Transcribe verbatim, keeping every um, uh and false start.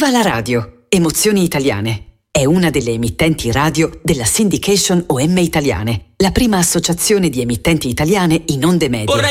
Viva la radio! Emozioni italiane. È una delle emittenti radio della Syndication O M Italiane, la prima associazione di emittenti italiane in onde medie.